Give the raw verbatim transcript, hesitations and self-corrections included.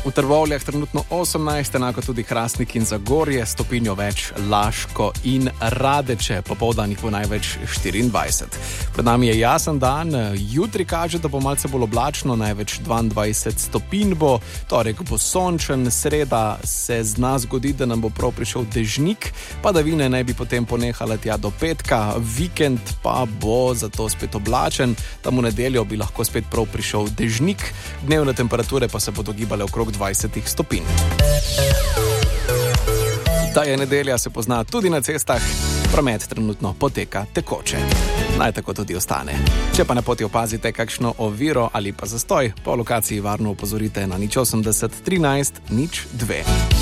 V Trbovljah trenutno osemnajst, enako tudi Hrastnik in Zagorje, stopinjo več Laško in Radeče, popoldan jih bo največ štiriindvajset. Pred nami je jasen dan, jutri kaže, da bo malce bolj oblačno, največ dvaindvajset stopinj bo, torek bo sončen, sreda se zna zgodi, da nam bo prav prišel dežnik, padavine naj bi potem ponehale tja do petka, vikend pa bo zato spet oblačen, tam v nedeljo bi lahko spet prav prišel dežnik, dnevne temperature pa se bodo gibale okrog dvajset stopinj. Ta je nedelja, se pozna tudi na cestah, promet trenutno poteka tekoče. Naj tako tudi ostane. Če pa na poti opazite kakšno oviro ali pa zastoj, po lokaciji varno opozorite na nič osemdeset trinajst nič dve.